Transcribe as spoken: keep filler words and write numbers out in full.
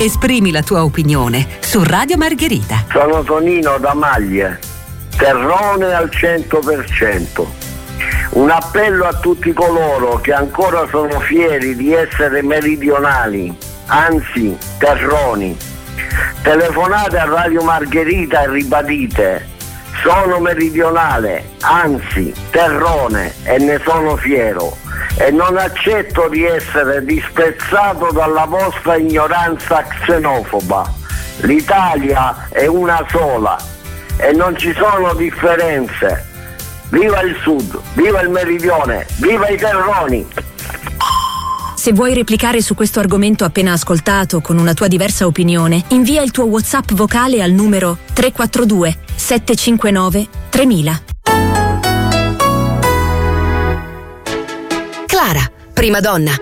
Esprimi la tua opinione su Radio Margherita. Sono Tonino da Maglie, terrone al cento per cento. Un appello a tutti coloro che ancora sono fieri di essere meridionali, anzi terroni. Telefonate a Radio Margherita e ribadite: sono meridionale, anzi terrone, e ne sono fiero, e non accetto di essere disprezzato dalla vostra ignoranza xenofoba. L'Italia è una sola e non ci sono differenze. Viva il Sud, viva il Meridione, viva i terroni! Se vuoi replicare su questo argomento appena ascoltato con una tua diversa opinione, invia il tuo WhatsApp vocale al numero tre quattro due sette cinque nove tremila. Clara, prima donna,